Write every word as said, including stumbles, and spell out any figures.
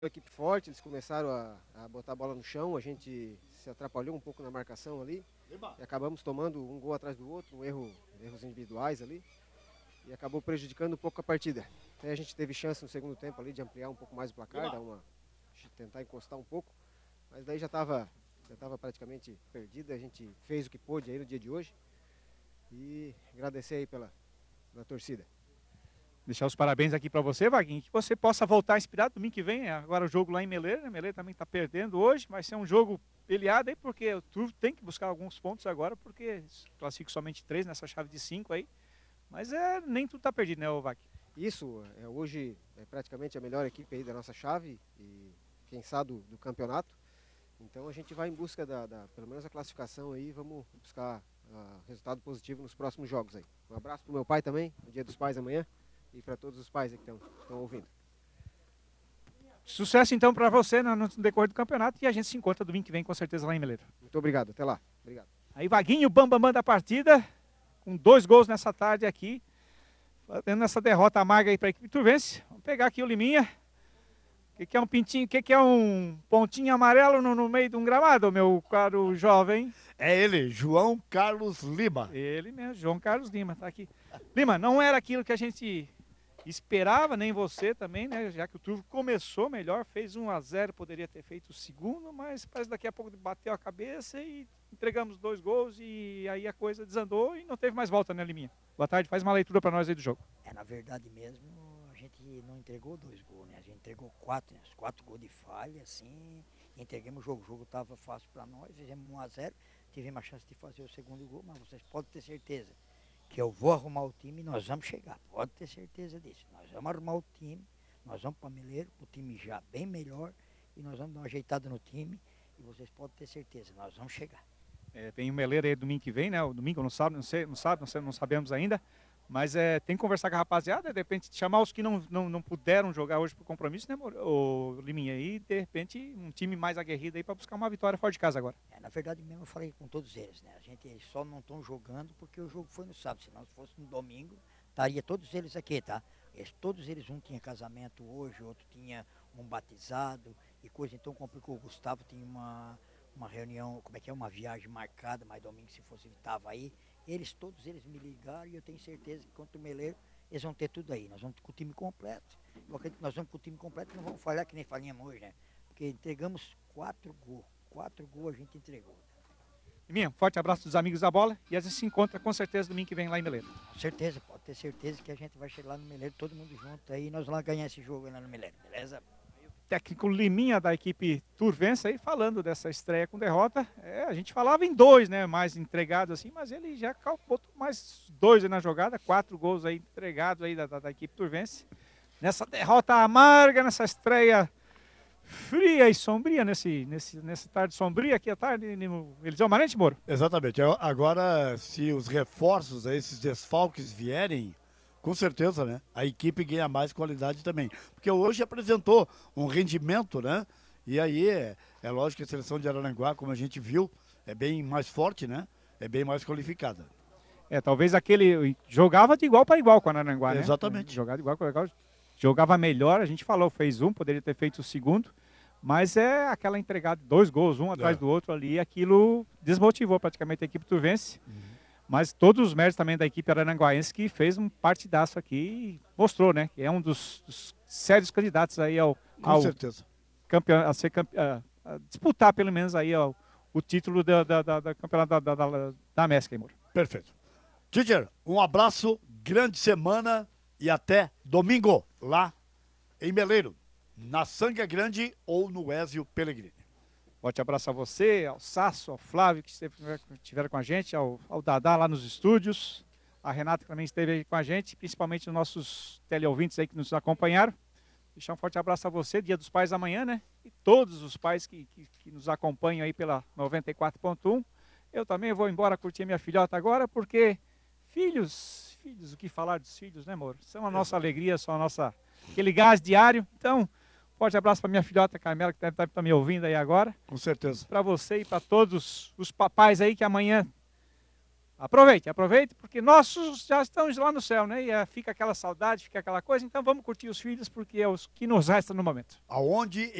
Uma equipe forte, eles começaram a, a botar a bola no chão, a gente se atrapalhou um pouco na marcação ali e acabamos tomando um gol atrás do outro, um erro, erros individuais ali e acabou prejudicando um pouco a partida. Até a gente teve chance no segundo tempo ali de ampliar um pouco mais o placar, dar uma, tentar encostar um pouco, mas daí já estava já estava praticamente perdida, a gente fez o que pôde aí no dia de hoje e agradecer aí pela, pela torcida. Deixar os parabéns aqui para você, Vaguinho, que você possa voltar inspirado domingo que vem. Agora o jogo lá em Meleiro, né? Meleiro também está perdendo hoje, vai ser um jogo peleado aí, porque o Turvo tem que buscar alguns pontos agora, porque classifica somente três nessa chave de cinco aí. Mas é, nem tudo está perdido, né, Vaguinho? Isso, é, hoje é praticamente a melhor equipe aí da nossa chave e quem sabe do, do campeonato. Então a gente vai em busca da, da pelo menos a classificação aí, vamos buscar uh, resultado positivo nos próximos jogos aí. Um abraço pro meu pai também, no Dia dos Pais amanhã, e para todos os pais aí que estão ouvindo. Sucesso então para você no, no decorrer do campeonato e a gente se encontra domingo que vem com certeza lá em Meleiro. Muito obrigado, até lá. Obrigado. Aí Vaguinho, bambambam da partida, com dois gols nessa tarde aqui, fazendo essa derrota amarga aí para a equipe turvense. Vamos pegar aqui o Liminha. O que, que é um pintinho, o que, que é um pontinho amarelo no, no meio de um gramado, meu caro jovem? É ele, João Carlos Lima. Ele mesmo, João Carlos Lima, tá aqui. Lima, não era aquilo que a gente esperava, nem você também, né? Já que o Turvo começou melhor, fez um a zero, poderia ter feito o segundo, mas parece que daqui a pouco bateu a cabeça e entregamos dois gols e aí a coisa desandou e não teve mais volta, né, Liminha? Boa tarde, faz uma leitura para nós aí do jogo. É, na verdade mesmo, a gente não entregou dois gols, né? A gente entregou quatro, né? Quatro gols de falha, assim, entregamos o jogo. O jogo estava fácil para nós, fizemos um a zero, tivemos a chance de fazer o segundo gol, mas vocês podem ter certeza que eu vou arrumar o time e nós vamos chegar. Pode ter certeza disso. Nós vamos arrumar o time, nós vamos para Meleiro, o time já bem melhor, e nós vamos dar uma ajeitada no time, e vocês podem ter certeza, neleiro vamos chegar. É, tem o Meleiro aí domingo que vem, né? O domingo, não sabe, não sei, não sabe, não, sei, não sabemos ainda. Mas é, tem que conversar com a rapaziada, de repente chamar os que não, não, não puderam jogar hoje por compromisso, né, o Liminha? E de repente um time mais aguerrido aí para buscar uma vitória fora de casa agora. É, na verdade mesmo eu falei com todos eles, né? A gente só não estão jogando porque o jogo foi no sábado, senão se fosse no domingo, estaria todos eles aqui, tá? Eles, todos eles, um tinha casamento hoje, outro tinha um batizado e coisa, então complicou. O Gustavo tinha uma, uma reunião, como é que é, uma viagem marcada, mas domingo se fosse ele estava aí. Eles, todos eles me ligaram e eu tenho certeza que contra o Meleiro eles vão ter tudo aí. Nós vamos com o time completo. Eu acredito que nós vamos com o time completo e não vamos falhar que nem falhamos hoje, né? Porque entregamos quatro gols. Quatro gols a gente entregou. Minha, forte abraço dos amigos da bola e a gente se encontra com certeza domingo que vem lá em Meleiro. Com certeza, pode ter certeza que a gente vai chegar lá no Meleiro, todo mundo junto aí e nós vamos ganhar esse jogo lá no Meleiro, beleza? Técnico Liminha da equipe turvense aí falando dessa estreia com derrota. É, a gente falava em dois, né, mais entregados assim, mas ele já calculou mais dois aí na jogada, quatro gols aí entregados aí da, da, da equipe turvense. Nessa derrota amarga, nessa estreia fria e sombria, nesse, nesse, nessa tarde sombria aqui à tarde, no Eliseu Marante, Moro. Exatamente. Agora, se os reforços, esses desfalques vierem, com certeza, né? A equipe ganha mais qualidade também. Porque hoje apresentou um rendimento, né? E aí, é, é lógico que a seleção de Araranguá, como a gente viu, é bem mais forte, né? É bem mais qualificada. É, talvez aquele... Jogava de igual para igual com a Araranguá, né? Exatamente. Jogava de igual para igual. Jogava melhor, a gente falou, fez um, poderia ter feito o segundo. Mas é aquela entregada, dois gols, um atrás é. do outro ali, aquilo desmotivou praticamente a equipe turvense. Uhum. Mas todos os méritos também da equipe araranguaense que fez um partidaço aqui e mostrou, né? Que é um dos, dos sérios candidatos aí ao, ao campeão, a, ser campe, a, a disputar pelo menos aí ao, o título da, da, da, da campeonato da, da, da, da Mesca, Moro. Perfeito. Teacher, um abraço, grande semana e até domingo lá em Meleiro, na Sanga Grande ou no Ézio Pellegrini. Forte abraço a você, ao Sasso, ao Flávio, que estiveram com a gente, ao, ao Dadá lá nos estúdios, a Renata que também esteve aí com a gente, principalmente os nossos teleouvintes aí que nos acompanharam. Deixar um forte abraço a você, Dia dos Pais amanhã, né? E todos os pais que, que, que nos acompanham aí pela noventa e quatro ponto um. Eu também vou embora curtir minha filhota agora, porque filhos, filhos, o que falar dos filhos, né, amor? São a nossa alegria, são a nossa, aquele gás diário, então... Forte abraço para minha filhota Carmela, que deve estar tá me ouvindo aí agora. Com certeza. Para você e para todos os papais aí que amanhã Aproveite, aproveite, porque nossos já estamos lá no céu, né? E é, fica aquela saudade, fica aquela coisa, então vamos curtir os filhos, porque é os que nos resta no momento. Aonde